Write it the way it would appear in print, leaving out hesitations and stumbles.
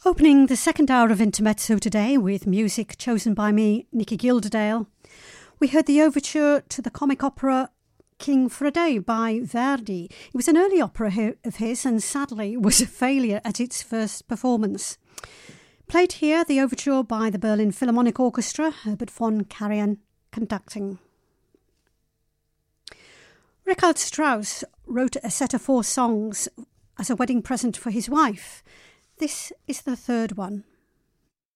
Opening the second hour of Intermezzo today with music chosen by me, Nicky Gilderdale, we heard the overture to the comic opera King for a Day by Verdi. It was an early opera of his and sadly was a failure at its first performance. Played here, the overture by the Berlin Philharmonic Orchestra, Herbert von Karajan conducting. Richard Strauss wrote a set of 4 songs as a wedding present for his wife. This is the third one.